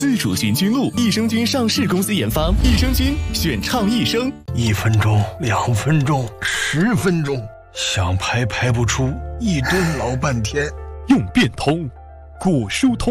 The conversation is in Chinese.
自主行菌露，益生菌上市公司研发，益生菌选畅益生。 1分钟、2分钟、10分钟，想排排不出，一顿老半天。 用变通，果蔬通。